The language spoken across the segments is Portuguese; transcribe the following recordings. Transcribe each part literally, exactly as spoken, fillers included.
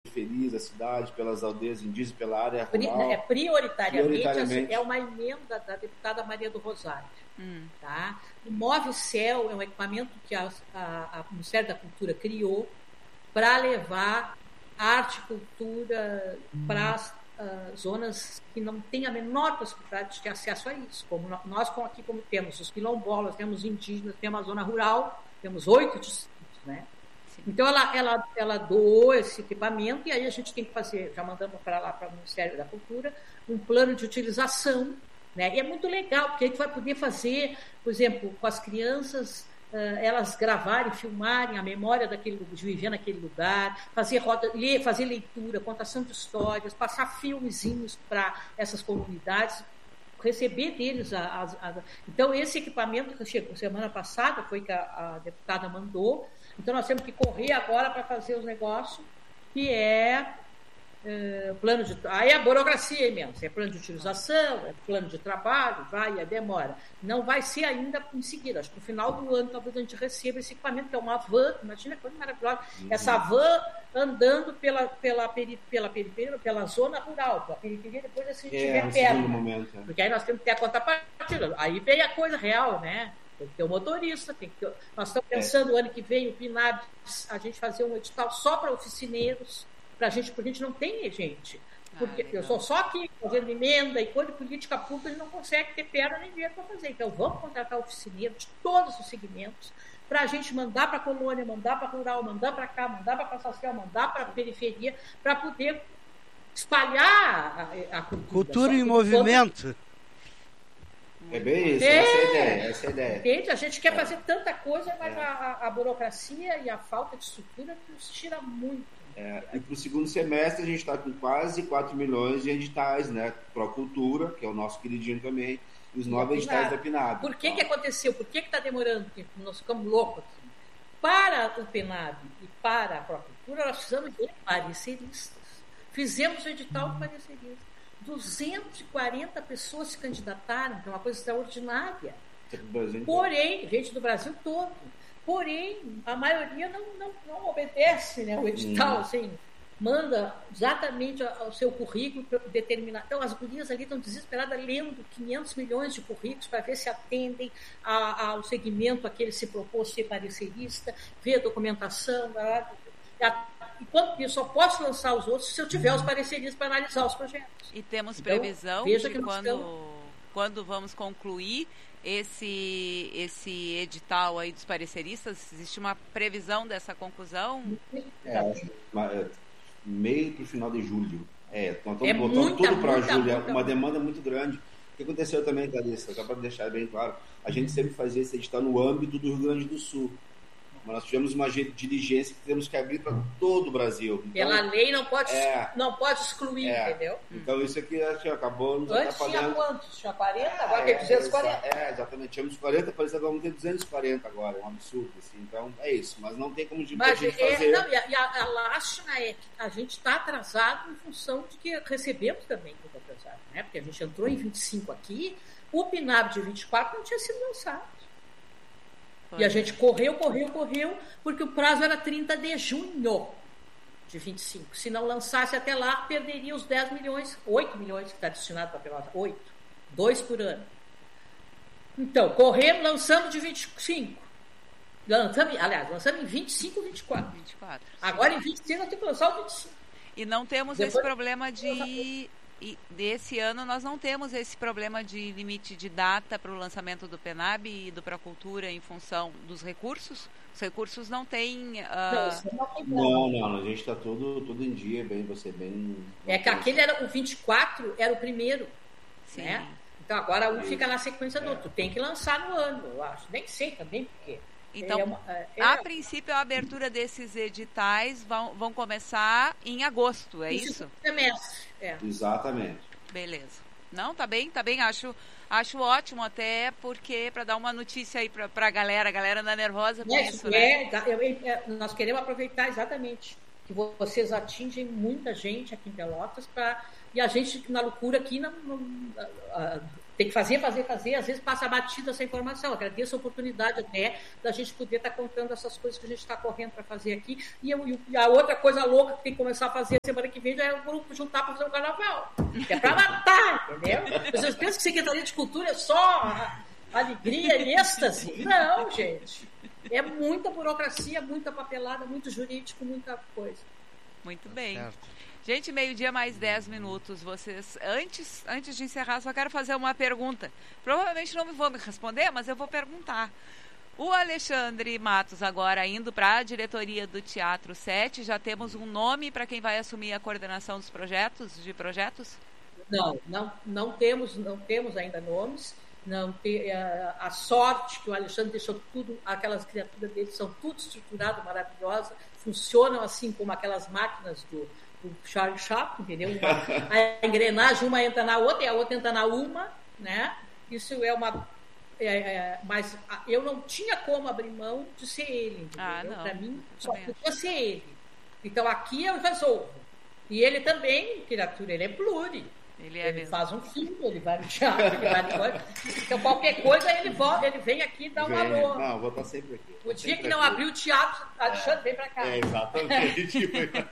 periferias da cidade, pelas aldeias indígenas, pela área rural. É, prioritariamente, prioritariamente. é uma emenda da deputada Maria do Rosário. Hum. Tá? O Move Céu é um equipamento que a, a, a Ministério da Cultura criou para levar arte e cultura hum. para as uh, zonas que não têm a menor possibilidade de ter acesso a isso. Como nós aqui como temos os quilombolas, temos indígenas, temos a zona rural, temos oito distritos, né? Então, ela, ela, ela doou esse equipamento e aí a gente tem que fazer, já mandamos para lá, para o Ministério da Cultura, um plano de utilização, né? E é muito legal, porque a gente vai poder fazer, por exemplo, com as crianças, uh, elas gravarem, filmarem a memória daquele, de viver naquele lugar, fazer, roda, ler, fazer leitura, contação de histórias, passar filmezinhos para essas comunidades, receber deles a, a, a... Então, esse equipamento que chegou semana passada, foi que a, a deputada mandou. Então, nós temos que correr agora para fazer os negócios, que é, é plano de... Aí é a burocracia imensa, é plano de utilização, é plano de trabalho, vai, é demora. Não vai ser ainda em seguida. Acho que no final do ano, talvez a gente receba esse equipamento, que é uma van, imagina que coisa maravilhosa, uhum. Essa van andando pela, pela, peri, pela periferia, pela zona rural, pela periferia, depois assim, a gente é, tiver perto. Momento, é. Porque aí nós temos que ter a contrapartida. Aí vem a coisa real, né? Tem que ter o motorista, tem que ter... Nós estamos pensando, o é. ano que vem, o PNAB, a gente fazer um edital só para oficineiros, para a gente, porque a gente não tem gente. Porque ah, eu sou só aqui fazendo emenda e coisa de política pública, a gente não consegue ter perna nem dinheiro para fazer. Então, vamos contratar oficineiros de todos os segmentos, para a gente mandar para a colônia, mandar para a rural, mandar para cá, mandar para a Passacel, mandar para a periferia, para poder espalhar a, a cultura. Cultura em movimento. É bem isso, é, essa é a ideia. Essa é a ideia. Entende? A gente quer é. fazer tanta coisa, mas é. a, a burocracia e a falta de estrutura nos tira muito. É, e para o segundo semestre a gente está com quase quatro milhões de editais, né? Procultura, que é o nosso queridinho também, e os e nove editais da PNAB. Por que então, que aconteceu? Por que está demorando? Porque nós ficamos loucos aqui. Para o PNAB e para a Procultura, nós precisamos de pareceristas. Fizemos o edital de pareceristas. duzentas e quarenta pessoas se candidataram, que é uma coisa extraordinária. Porém, gente do Brasil todo. Porém, a maioria não, não, não obedece, né, o edital, hum. assim, manda exatamente o seu currículo para determinar. Então, as gurias ali estão desesperadas lendo quinhentos milhões de currículos para ver se atendem a, ao segmento a que ele se propôs ser parecerista, ver a documentação. Enquanto isso, só posso lançar os outros se eu tiver os pareceristas para analisar os projetos. E temos então, previsão veja de que quando, estamos... quando vamos concluir esse, esse edital aí dos pareceristas? Existe uma previsão dessa conclusão? É, meio para o final de julho. É, nós estamos é botando muita, tudo para julho, é muita, uma demanda muito grande. O que aconteceu também, Clarissa, só para deixar bem claro, a gente sempre fazia esse edital no âmbito do Rio Grande do Sul. Mas nós tivemos uma diligência que temos que abrir para todo o Brasil. Então, pela lei não pode, é, não pode excluir, é, entendeu? Então isso aqui acho que acabou nos Antes atrapalhando. tinha quantos? Tinha quarenta? Agora é, tem duzentos e quarenta. É, exatamente. Tínhamos quarenta, parece que vamos ter duzentos e quarenta agora. É um absurdo, assim. Então é isso. Mas não tem como de mas, a gente é, fazer... Não, e a, e a, a lástima é que a gente está atrasado em função de que recebemos também muito atrasado, né? Porque a gente entrou em vinte e cinco aqui, o PNAB de vinte e quatro não tinha sido lançado. E a gente correu, correu, correu, porque o prazo era trinta de junho de vinte e cinco. Se não lançasse até lá, perderia os dez milhões, oito milhões que está destinado para a Pelota. oito. dois por ano. Então, corremos, lançamos de vinte e cinco. Lançamos, aliás, lançamos em vinte e cinco, vinte e quatro. vinte e quatro. Agora em vinte e cinco nós temos que lançar o vinte e cinco. E não temos Depois, esse problema de... E desse ano nós não temos esse problema de limite de data para o lançamento do PNAB e do Procultura em função dos recursos? Os recursos não têm... Uh... Não, não, não, a gente está tudo, tudo em dia, bem, você bem... É que aquele era o vinte e quatro, era o primeiro, sim. Né? Então agora um fica na sequência do outro. Tu tem que lançar no ano, eu acho. Nem sei também porque... Então, é uma, é, a princípio, a abertura desses editais vão, vão começar em agosto, é isso? Semestre, é. Exatamente. Beleza. Não, tá bem, tá bem, acho, acho ótimo até, porque para dar uma notícia aí para a galera, a galera anda nervosa com é, isso, é, né? Eu, eu, nós queremos aproveitar exatamente que vocês atingem muita gente aqui em Pelotas pra, e a gente na loucura aqui não, não, Tem que fazer, fazer, fazer. Às vezes passa batida essa informação. Agradeço a oportunidade até da gente poder estar contando essas coisas que a gente está correndo para fazer aqui. E, eu, e a outra coisa louca que tem que começar a fazer semana que vem já é o grupo juntar para fazer o carnaval. Que é para matar, entendeu? Vocês pensam que Secretaria de Cultura é só alegria e êxtase? Não, gente. É muita burocracia, muita papelada, muito jurídico, muita coisa. Muito bem. Gente, meio-dia mais dez minutos. Vocês, antes, antes de encerrar, só quero fazer uma pergunta. Provavelmente não me vou me responder, mas eu vou perguntar. O Alexandre Matos, agora indo para a diretoria do Teatro sete, já temos um nome para quem vai assumir a coordenação dos projetos, de projetos? Não, não, não temos, não temos ainda nomes. Não ter a, a sorte que o Alexandre deixou tudo, aquelas criaturas dele são tudo estruturado, maravilhosa, funcionam assim como aquelas máquinas do o Charlie Chaplin, entendeu? Uma, a engrenagem, uma entra na outra e a outra entra na uma, né? Isso é uma... É, é, mas eu não tinha como abrir mão de ser ele, entendeu? Ah, Para mim, só podia ser ele. Então, aqui eu resolvo. E ele também, criatura, ele é pluri. Ele, é ele faz um filme, ele vai no teatro, ele vai no... Então, qualquer coisa, ele, volta, ele vem aqui e dá um alô. Não, vou estar sempre aqui. O dia que não abrir o teatro, Alexandre, vem para cá. É, exatamente.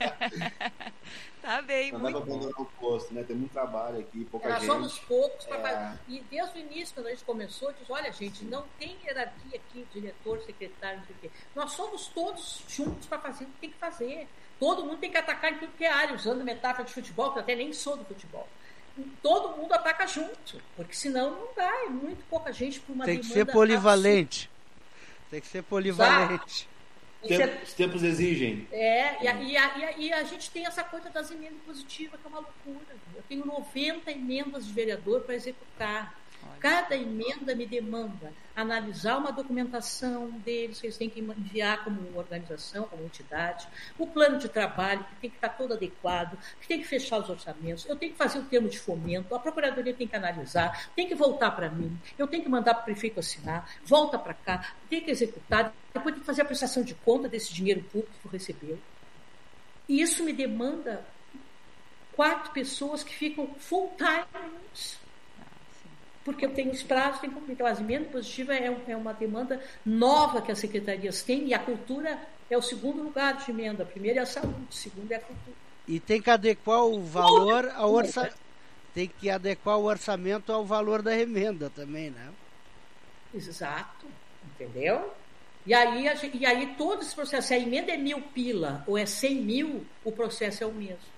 Tá bem, não muito dá para abandonar o posto, né? Tem muito trabalho aqui, pouca Nós gente. somos poucos. É... Pra... E desde o início, quando a gente começou, diz, olha, gente, não tem hierarquia aqui, diretor, secretário, não sei o quê. Nós somos todos juntos para fazer o que tem que fazer. Todo mundo tem que atacar em tudo que é área, usando metáfora de futebol, que eu até nem sou do futebol. Todo mundo ataca junto, porque senão não dá, é muito pouca gente por uma Tem que ser polivalente. Absurda. Tem que ser polivalente. Tempo, os tempos exigem. É, e a, e, a, e, a, e a gente tem essa coisa das emendas positivas, que é uma loucura. Eu tenho noventa emendas de vereador para executar. Cada emenda me demanda analisar uma documentação deles, que eles têm que enviar como organização, como entidade, o plano de trabalho, que tem que estar todo adequado, que tem que fechar os orçamentos, eu tenho que fazer o termo de fomento, a Procuradoria tem que analisar, tem que voltar para mim, eu tenho que mandar para o prefeito assinar, volta para cá, tem que executar, depois tem que fazer a prestação de conta desse dinheiro público que recebeu. E isso me demanda quatro pessoas que ficam full time nisso. Porque eu tenho os prazos, tenho que cumprir. Então, a emenda positiva é, é uma demanda nova que as secretarias têm, e a cultura é o segundo lugar de emenda. A primeira é a saúde, a segunda é a cultura. E tem que adequar o valor ao orçamento. Tem que adequar o orçamento ao valor da emenda também, né? Exato, entendeu? E aí, a gente, e aí todo esse processo, se a emenda é mil pila ou é cem mil, o processo é o mesmo.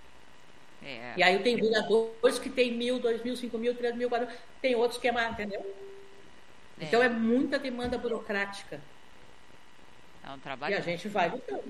É. E aí eu tenho vereadores que tem mil, dois mil, cinco mil, três mil, quatro mil, tem outros que é mais, entendeu? É. Então é muita demanda burocrática. É um trabalho. E a gente vai lutando.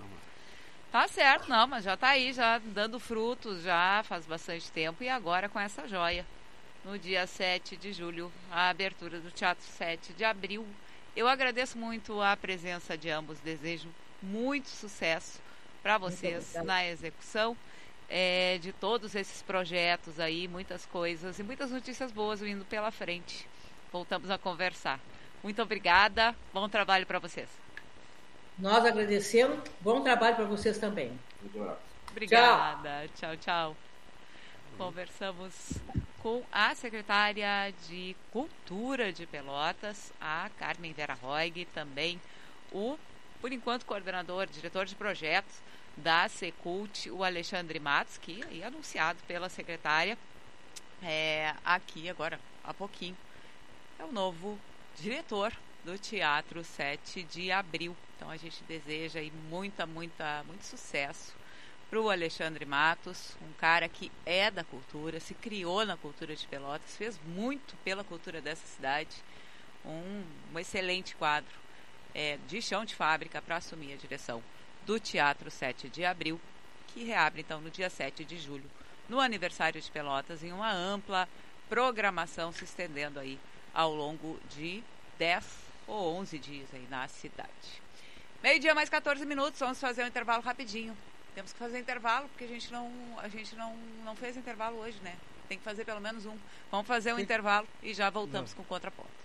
Tá certo, não, mas já tá aí, já dando frutos, já faz bastante tempo, e agora com essa joia. No dia sete de julho, a abertura do Teatro sete de abril. Eu agradeço muito a presença de ambos, desejo muito sucesso para vocês na execução. É, de todos esses projetos aí, muitas coisas e muitas notícias boas vindo pela frente. Voltamos a conversar. Muito obrigada, bom trabalho para vocês. Nós agradecemos, bom trabalho para vocês também. Obrigada, tchau, tchau. tchau. Conversamos com a secretária de Cultura de Pelotas, a Carmen Vera Roig, também o, por enquanto, coordenador, diretor de projetos da Secult, o Alexandre Matos, que é anunciado pela secretária é, aqui agora há pouquinho. É o novo diretor do Teatro sete de abril. Então a gente deseja aí muita, muita, muito sucesso para o Alexandre Matos, um cara que é da cultura, se criou na cultura de Pelotas, fez muito pela cultura dessa cidade, um, um excelente quadro é, de chão de fábrica para assumir a direção do Teatro sete de abril, que reabre então no dia sete de julho, no aniversário de Pelotas, em uma ampla programação se estendendo aí ao longo de dez ou onze dias aí na cidade. Meio-dia mais quatorze minutos, vamos fazer um intervalo rapidinho. Temos que fazer intervalo, porque a gente não, a gente não, não fez intervalo hoje, né? Tem que fazer pelo menos um. Vamos fazer um Sim. intervalo e já voltamos não. com o contraponto.